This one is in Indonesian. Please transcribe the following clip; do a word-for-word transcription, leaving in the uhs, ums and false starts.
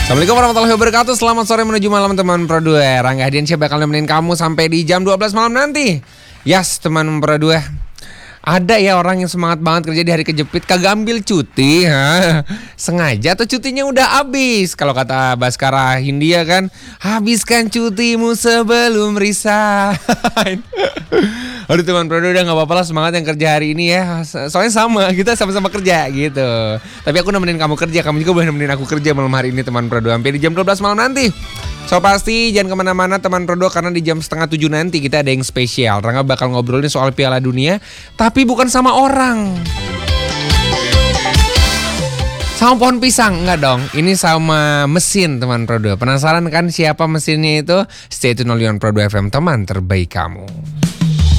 Assalamualaikum warahmatullahi wabarakatuh. Selamat sore menuju malam teman Pro dua. Rangga Hadiansyah bakal nemenin kamu sampai di jam dua belas malam nanti. Yes teman Pro dua. Ada ya orang yang semangat banget kerja di hari kejepit, kagak ambil cuti, ha? Sengaja atau cutinya udah habis. Kalau kata Baskara Hindia kan, habiskan cutimu sebelum resign. Aduh teman Pro dua udah gak apa-apa lah, semangat yang kerja hari ini ya. Soalnya sama, kita sama-sama kerja gitu. Tapi aku nemenin kamu kerja, kamu juga boleh nemenin aku kerja malam hari ini teman Pro dua. Sampai di jam dua belas malam nanti. So pasti jangan kemana-mana teman Pro dua, karena di jam setengah tujuh nanti kita ada yang spesial. Rangga bakal ngobrolin soal Piala Dunia, tapi bukan sama orang. Sama pohon pisang, enggak dong. Ini sama mesin teman Pro dua. Penasaran kan siapa mesinnya itu? Stay tune only on Pro dua F M, teman terbaik kamu.